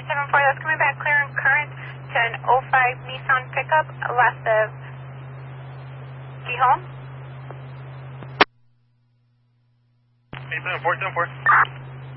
474, that's coming back clear and current to an 05 Nissan pickup west of Gijón. 874,